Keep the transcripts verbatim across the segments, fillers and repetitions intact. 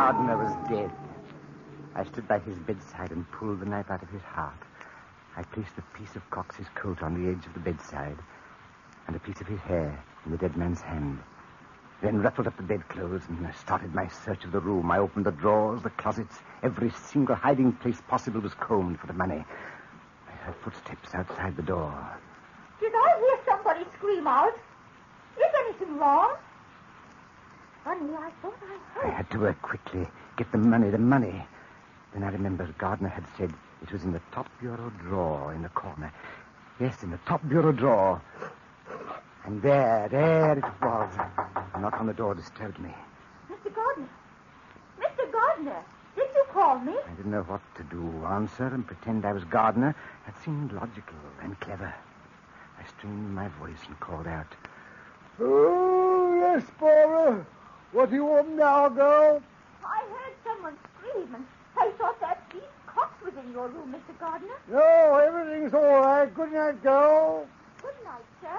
Gardner was dead. I stood by his bedside and pulled the knife out of his heart. I placed a piece of Cox's coat on the edge of the bedside and a piece of his hair in the dead man's hand. Then ruffled up the bedclothes and started my search of the room. I opened the drawers, the closets. Every single hiding place possible was combed for the money. I heard footsteps outside the door. Did I hear somebody scream out? Is anything wrong? Funny, I thought I heard. I had to work quickly, get the money, the money. Then I remembered Gardner had said it was in the top bureau drawer in the corner. Yes, in the top bureau drawer. And there, there it was. A knock on the door disturbed me. Mister Gardner. Mister Gardner, did you call me? I didn't know what to do. Answer and pretend I was Gardner. That seemed logical and clever. I strained my voice and called out. Oh, yes, Barbara. What do you want now, girl? I heard someone scream, and I thought that Pete Cox was in your room, Mister Gardner. No, everything's all right. Good night, girl. Good night, sir.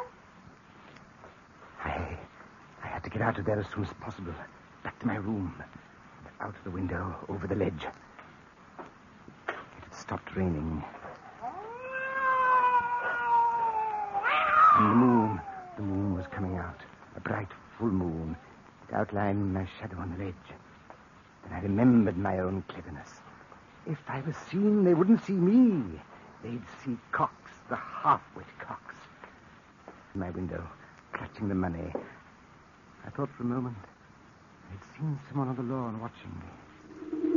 I, I had to get out of there as soon as possible. Back to my room. Out of the window, over the ledge. It had stopped raining. And the moon, the moon was coming out. A bright, full moon. It outlined my shadow on the ledge. Then I remembered my own cleverness. If I was seen, they wouldn't see me. They'd see Cox, the half-wit Cox. In my window, clutching the money. I thought for a moment I'd seen someone on the lawn watching me.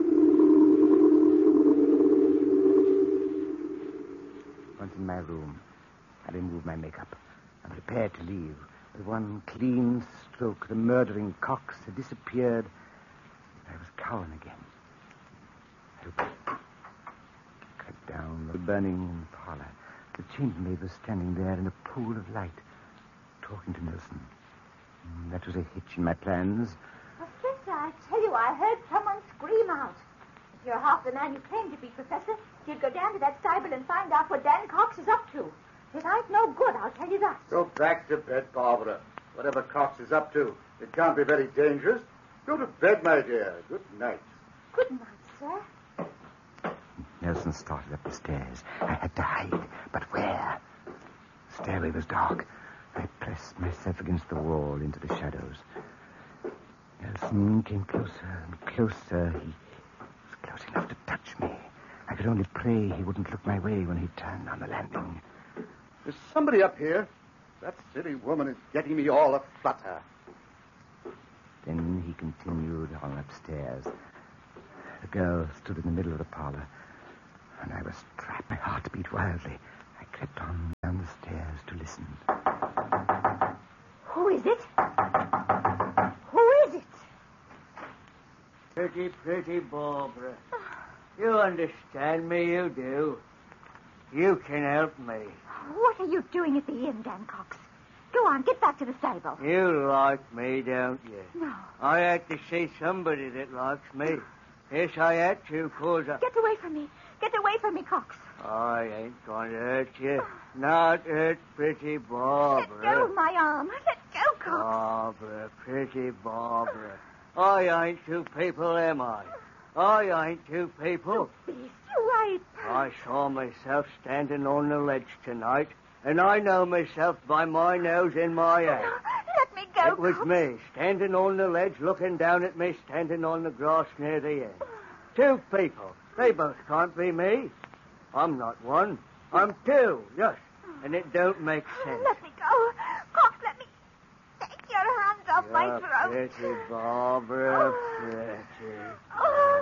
Once in my room, I removed my makeup and prepared to leave. With one clean stroke, the murdering Cox had disappeared. I was Cowan again. I cut down the burning parlor. The chambermaid was standing there in a pool of light, talking to Nelson. That was a hitch in my plans. Professor, I tell you, I heard someone scream out. If you're half the man you claim to be, Professor, you'd go down to that stable and find out what Dan Cox is up to. It ain't no good, I'll tell you that. Go back to bed, Barbara. Whatever Cox is up to, it can't be very dangerous. Go to bed, my dear. Good night. Good night, sir. Nelson started up the stairs. I had to hide, but where? The stairway was dark. I pressed myself against the wall into the shadows. Nelson came closer and closer. He was close enough to touch me. I could only pray he wouldn't look my way when he turned on the landing. There's somebody up here. That silly woman is getting me all aflutter. Then he continued on upstairs. The girl stood in the middle of the parlor, and I was trapped. My heart beat wildly. I crept on down the stairs to listen. Who is it? Who is it? Pretty, pretty Barbara. You understand me, you do. You can help me. What are you doing at the inn, Dan Cox? Go on, get back to the stable. You like me, don't you? No. I had to see somebody that likes me. Yes, I had to, cause I... Get away from me. Get away from me, Cox. I ain't going to hurt you. Not hurt pretty Barbara. Let go of my arm. Let go, Cox. Barbara, pretty Barbara. I ain't two people, am I? I ain't two people. Beast, you're right. I saw myself standing on the ledge tonight, and I know myself by my nose and my hand. Let me go, It was Cox. me, standing on the ledge, looking down at me, standing on the grass near the end. Two people. They both can't be me. I'm not one. I'm two, yes. And it don't make sense. Let me go. Cox, let me take your hands off my You're throat. pretty, Barbara, pretty. Oh.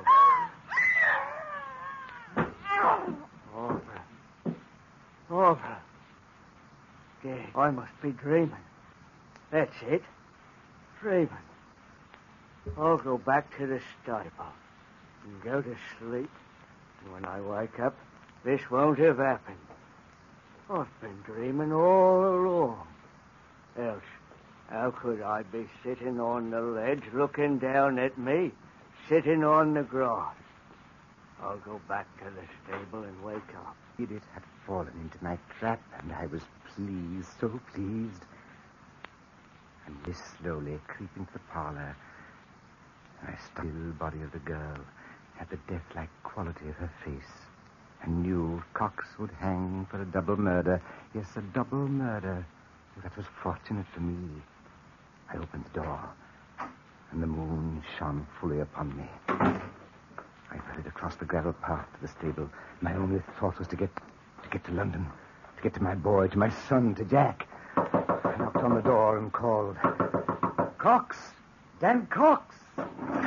Barbara. Barbara. Gee, I must be dreaming. That's it. Dreaming. I'll go back to the stable and go to sleep. And when I wake up, this won't have happened. I've been dreaming all along. Else, how could I be sitting on the ledge looking down at me, sitting on the grass? I'll go back to the stable and wake up. Edith had fallen into my trap, and I was pleased, so pleased. And this slowly creeping to the parlor, I still body of the girl had the death-like quality of her face. I knew Cox would hang for a double murder. Yes, a double murder. That was fortunate for me. I opened the door, and the moon shone fully upon me. I hurried across the gravel path to the stable. My only thought was to get to get to London, to get to my boy, to my son, to Jack. I knocked on the door and called, Cox! Dan Cox! Do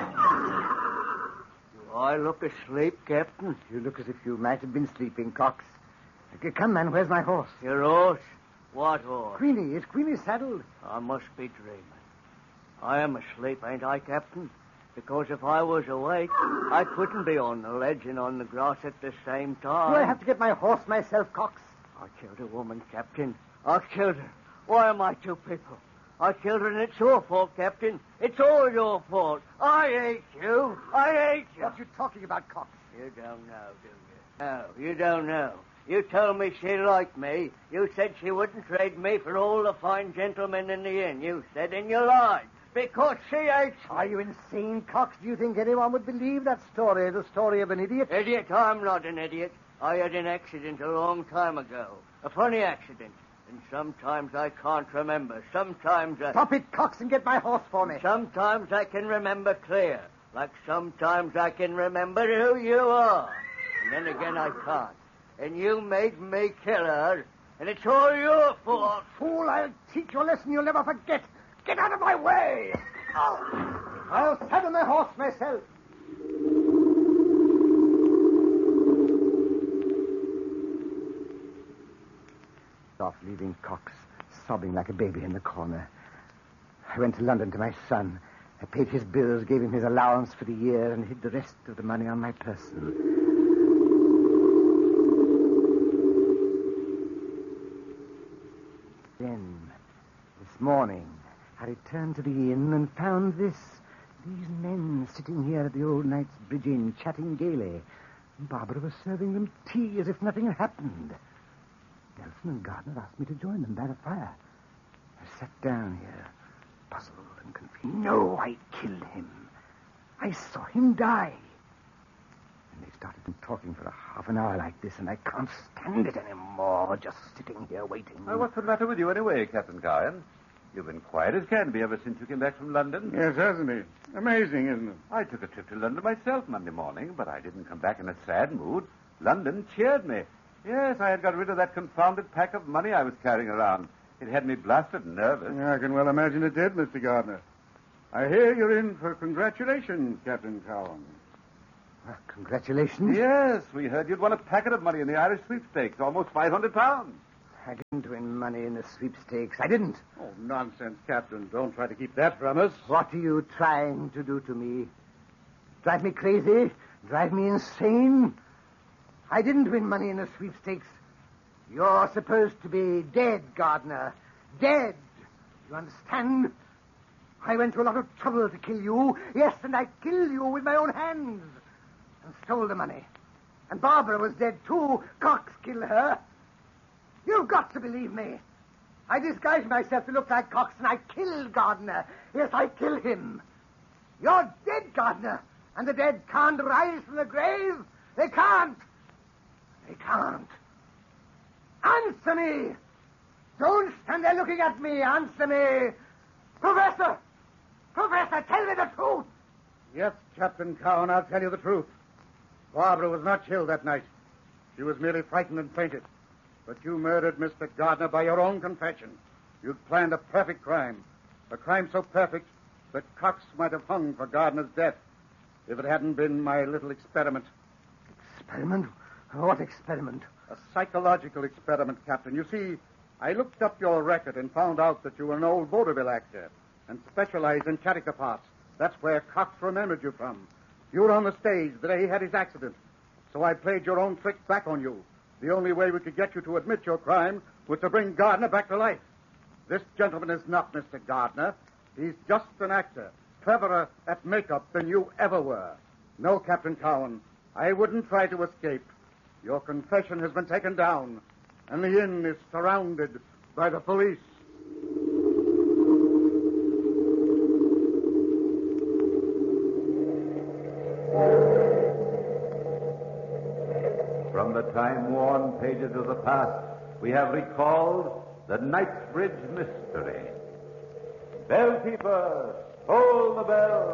I look asleep, Captain? You look as if you might have been sleeping, Cox. Come, man, where's my horse? Your horse? What horse? Queenie. Is Queenie saddled? I must be dreaming. I am asleep, ain't I, Captain? Because if I was awake, I couldn't be on the ledge and on the grass at the same time. Do I have to get my horse myself, Cox? I killed a woman, Captain. I killed her. Why am I two people? I killed her, and it's your fault, Captain. It's all your fault. I hate you. I hate you. What are you talking about, Cox? You don't know, do you? No, you don't know. You told me she liked me. You said she wouldn't trade me for all the fine gentlemen in the inn. You said, and you lied. Because she hates me. Are you insane, Cox? Do you think anyone would believe that story, the story of an idiot? Idiot? I'm not an idiot. I had an accident a long time ago. A funny accident. And sometimes I can't remember. Sometimes I... Stop it, Cox, and get my horse for me. Sometimes I can remember clear. Like sometimes I can remember who you are. And then again I can't. And you made me kill her. And it's all your fault. Fool, I'll teach you a lesson you'll never forget. Get out of my way! Oh, I'll saddle my horse myself. Off, leaving Cox sobbing like a baby in the corner. I went to London to my son. I paid his bills, gave him his allowance for the year, and hid the rest of the money on my person. Then, this morning, I returned to the inn and found this. These men sitting here at the old Knight's Bridge Inn, chatting gaily. Barbara was serving them tea as if nothing had happened. Nelson and Gardner asked me to join them by the fire. I sat down here, puzzled and confused. No, I killed him. I saw him die. And they started talking for a half an hour like this, and I can't stand it anymore, just sitting here waiting. Well, what's the matter with you anyway, Captain Cowan? You've been quiet as can be ever since you came back from London. Yes, hasn't he? Amazing, isn't it? I took a trip to London myself Monday morning, but I didn't come back in a sad mood. London cheered me. Yes, I had got rid of that confounded pack of money I was carrying around. It had me blasted nervous. Yeah, I can well imagine it did, Mister Gardner. I hear you're in for congratulations, Captain Cowan. Well, congratulations. Yes, we heard you'd won a packet of money in the Irish sweepstakes, almost five hundred pounds. I didn't win money in the sweepstakes. I didn't. Oh, nonsense, Captain. Don't try to keep that from us. What are you trying to do to me? Drive me crazy? Drive me insane? I didn't win money in the sweepstakes. You're supposed to be dead, Gardner. Dead. You understand? I went to a lot of trouble to kill you. Yes, and I killed you with my own hands. And stole the money. And Barbara was dead, too. Cox killed her. You've got to believe me. I disguised myself to look like Cox, and I killed Gardner. Yes, I killed him. You're dead, Gardner. And the dead can't rise from the grave. They can't. They can't. Answer me. Don't stand there looking at me. Answer me. Professor! Professor, tell me the truth. Yes, Captain Cowan, I'll tell you the truth. Barbara was not killed that night. She was merely frightened and fainted. But you murdered Mister Gardner by your own confession. You'd planned a perfect crime. A crime so perfect that Cox might have hung for Gardner's death if it hadn't been my little experiment. Experiment? What experiment? A psychological experiment, Captain. You see, I looked up your record and found out that you were an old vaudeville actor and specialized in character parts. That's where Cox remembered you from. You were on the stage the day he had his accident. So I played your own trick back on you. The only way we could get you to admit your crime was to bring Gardner back to life. This gentleman is not Mister Gardner. He's just an actor, cleverer at makeup than you ever were. No, Captain Cowan, I wouldn't try to escape. Your confession has been taken down, and the inn is surrounded by the police. From the time-worn pages of the past, we have recalled the Knightsbridge mystery. Bellkeeper, toll the bell.